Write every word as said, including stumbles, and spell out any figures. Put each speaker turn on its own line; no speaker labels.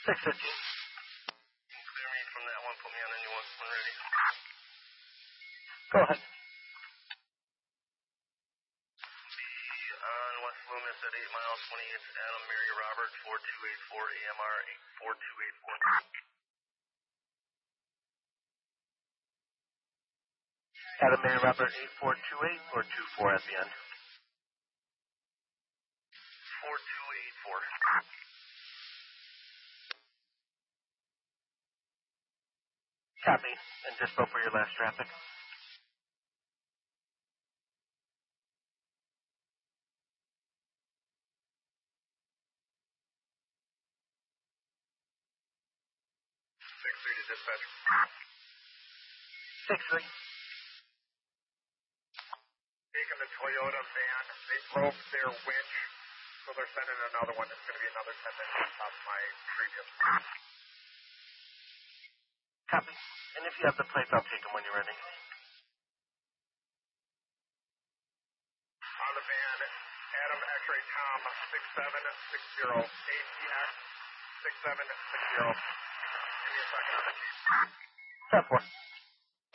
six fifteen.
Clear me from that one. Put me on a new one. When ready.
Go ahead.
On West Loomis at eight miles, twenty-eight, Adam Mary Robert, four two eight four, A M R eight four two eight four.
Adam Mary Robert eight four two eight or two four at the end?
four two eight four.
Copy. And dispo for your last traffic.
six three to dispatch.
six three.
Taking the Toyota van. They broke their winch, so they're sending another one. It's going to be another ten minutes on top of my previous.
Copy. And if you have the plates, I'll take them when you're ready.
On the van, Adam X-ray Tom six seven six zero, A T X six seven six zero. Give me a second on the Jeep.
ten four.